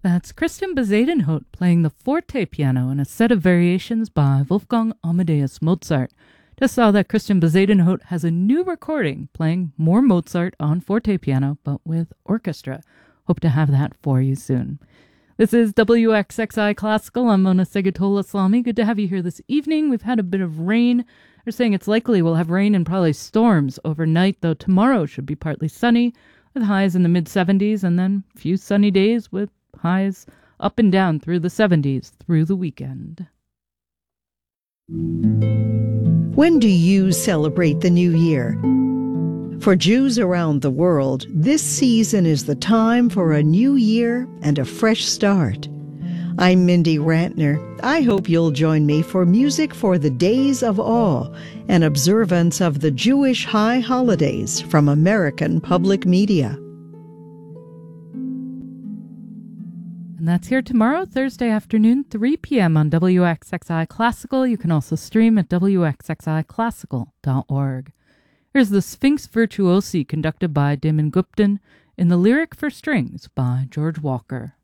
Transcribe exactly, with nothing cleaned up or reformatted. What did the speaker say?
That's Christian Bezuidenhout playing the forte piano in a set of variations by Wolfgang Amadeus Mozart. Just saw that Christian Bezuidenhout has a new recording playing more Mozart on forte piano, but with orchestra. Hope to have that for you soon. This is W X X I Classical. I'm Mona Segatola-Salmi. Good to have you here this evening. We've had a bit of rain. They're saying it's likely we'll have rain and probably storms overnight, though tomorrow should be partly sunny with highs in the mid seventies, and then a few sunny days with highs up and down through the seventies through the weekend. When do you celebrate the new year? For Jews around the world, this season is the time for a new year and a fresh start. I'm Mindy Rantner. I hope you'll join me for Music for the Days of Awe, an observance of the Jewish high holidays from American Public Media. And that's here tomorrow, Thursday afternoon, three p.m. on W X X I Classical. You can also stream at W X X I classical dot org. Here's the Sphinx Virtuosi conducted by Damon Gupton in the Lyric for Strings by George Walker.